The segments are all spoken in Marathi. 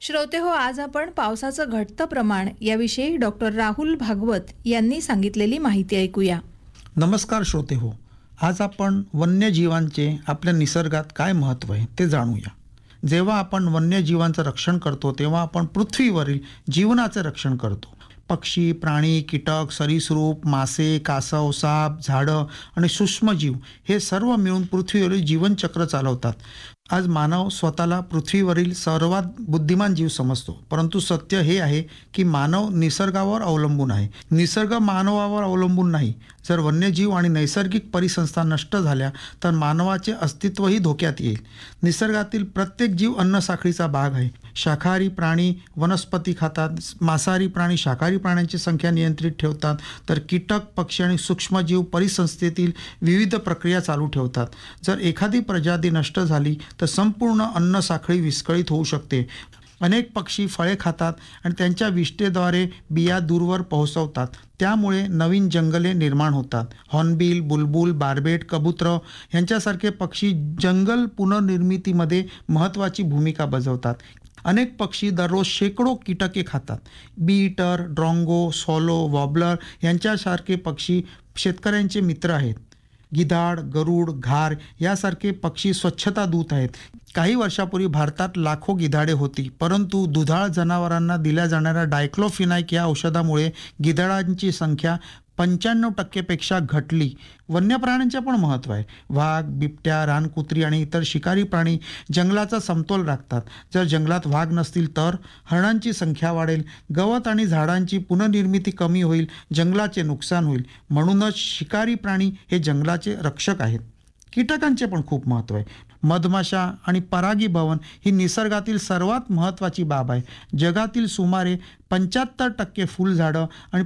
श्रोते हो, आज आपण पावसाचं घटतं प्रमाण याविषयी डॉक्टर राहुल भागवत यांनी सांगितलेली माहिती ऐकूया. नमस्कार श्रोते हो. आज आपण वन्यजीवांचे आपल्या निसर्गात काय महत्त्व आहे ते जाणूया. जेव्हा आपण वन्यजीवांचं रक्षण करतो तेव्हा आपण पृथ्वीवरील जीवनाचे रक्षण करतो. पक्षी, प्राणी, कीटक, सरीसृप, मासे, कासव, साप, झाडं आणि सूक्ष्मजीव हे सर्व मिळून पृथ्वीवरील जीवनचक्र चालवतात. आज मानव स्वतःला पृथ्वीवरील सर्वात बुद्धिमान जीव समजतो, परंतु सत्य हे आहे की मानव निसर्गावर अवलंबून आहे. निसर्ग मानवावर अवलंबून नाही. जर वन्यजीव आणि नैसर्गिक परिसंस्था नष्ट झाल्या तर मानवाचे अस्तित्वही धोक्यात येईल. निसर्गातील प्रत्येक जीव अन्नसाखळीचा भाग आहे. शाकाहारी प्राणी वनस्पती खातात, मांसाहारी प्राणी शाकाहारी प्राण्यांची संख्या नियंत्रित ठेवतात, तर कीटक, पक्षी आणि सूक्ष्मजीव परिसंस्थेतील विविध प्रक्रिया चालू ठेवतात. जर एखादी प्रजाती नष्ट झाली तर संपूर्ण अन्न साखळी विस्कळीत होऊ शकते. अनेक पक्षी फळे खातात आणि त्यांच्या विष्ठेद्वारे बिया दूरवर पोहोचवतात. त्यामुळे नवीन जंगले निर्माण होतात. हॉर्नबिल, बुलबुल, बार्बेट, कबूतर यांच्यासारखे पक्षी जंगल पुनर्निर्मितीमध्ये महत्त्वाची भूमिका बजावतात. अनेक पक्षी दररोज शेकडो कीटके खातात. बी-ईटर, ड्रॉंगो, सॉलो, वॉबलर यांच्यासारखे पक्षी शेतकऱ्यांचे मित्र आहेत. गिधाड, गरुड, घार यासारखे पक्षी स्वच्छता दूत आहेत. काही वर्षापूर्वी भारतात लाखो गिधाडे होती, परंतु दुधाळ जनावरांना दिल्या जाणाऱ्या डायक्लोफिनाक या औषधामुळे गिधाडांची संख्या 95% घटली. वन्य प्राण्यांचे पण महत्त्व आहे. वाघ, बिबट्या, रानकुत्री आणि इतर शिकारी प्राणी जंगलाचा समतोल राखतात. जर जंगलात वाघ नसतील तर हरणांची संख्या वाढेल, गवत आणि झाडांची पुनर्निर्मिती कमी होईल, जंगलाचे नुकसान होईल. म्हणूनच शिकारी प्राणी हे जंगलाचे रक्षक आहेत. कीटकांचे पण खूप महत्त्व आहे. मधमाशा आणि परागीभवन ही निसर्गातील सर्वात महत्त्वाची बाब आहे. जगातील सुमारे 75% फुलझाडं आणि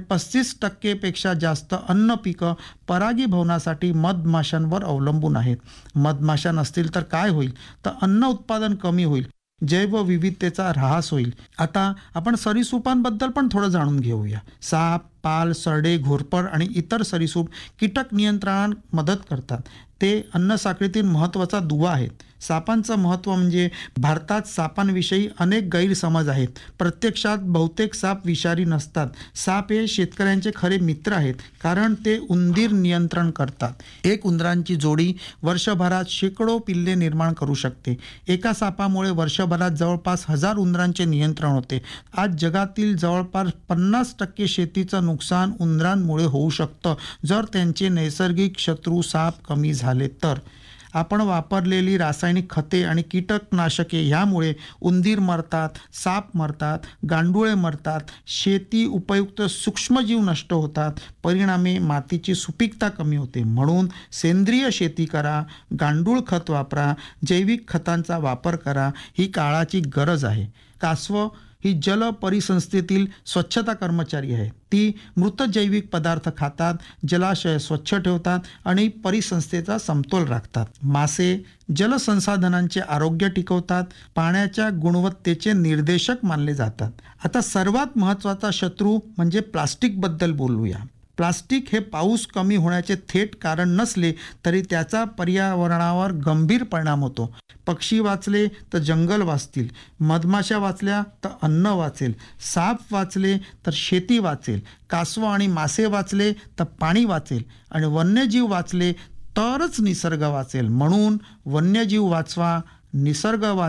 35% जास्त अन्न पिकं परागीभवनासाठी मधमाशांवर अवलंबून आहेत. मधमाशा नसतील तर काय होईल? तर अन्न उत्पादन कमी होईल, जैवविविधतेचा ऱ्हास होईल. आता आपण सरीसृपांबद्दल पण थोडं जाणून घेऊया. साप, पाल, सरडे, घोरपड आणि इतर सरीसृप कीटक नियंत्रणात मदत करतात. ते अन्नसाखळीतील महत्त्वाचा दुवा आहेत. सापांचं महत्त्व म्हणजे भारतात सापांविषयी अनेक गैरसमज आहेत. प्रत्यक्षात बहुतेक साप विषारी नसतात. साप हे शेतकऱ्यांचे खरे मित्र आहेत, कारण ते उंदीर नियंत्रण करतात. एक उंदरांची जोडी वर्षभरात शेकडो पिल्ले निर्माण करू शकते. एका सापामुळे वर्षभरात जवळपास 1000 उंदरांचे नियंत्रण होते. आज जगातील जवळपास 50% शेतीचं नुकसान उंदरांमुळे होऊ शकतं, जर त्यांचे नैसर्गिक शत्रू साप कमी झाले तर. आपण वापरलेली रासायनिक खते आणि कीटकनाशके ह्यामुळे उंदीर मरतात, साप मरतात, गांडुळे मरतात, शेती उपयुक्त सूक्ष्मजीव नष्ट होतात. परिणामी मातीची सुपीकता कमी होते. म्हणून सेंद्रिय शेती करा, गांडूळ खत वापरा, जैविक खतांचा वापर करा. ही काळाची गरज आहे. कासव ही जल परिसंस्थेतील स्वच्छता कर्मचारी आहे. ती मृत जैविक पदार्थ खातात, जलाशय स्वच्छ ठेवतात आणि परिसंस्थेचा समतोल राखतात. मासे जलसंसाधनांचे आरोग्य टिकवतात, पाण्याच्या गुणवत्तेचे निर्देशक मानले जातात. आता सर्वात महत्त्वाचा शत्रू म्हणजे प्लास्टिकबद्दल बोलूया. प्लास्टिक हे पाऊस कमी होण्याचे थेट कारण नसले तरी त्याचा पर्यावरणावर गंभीर परिणाम होतो. पक्षी वाचले तर जंगल वाचतील, मधमाशा वाचल्या तर अन्न वाचेल, साप वाचले तर शेती वाचेल, कासव आणि मासे वाचले तर पाणी वाचेल आणि वन्यजीव वाचले तरच निसर्ग वाचेल. म्हणून वन्यजीव वाचवा, निसर्ग वाचवा.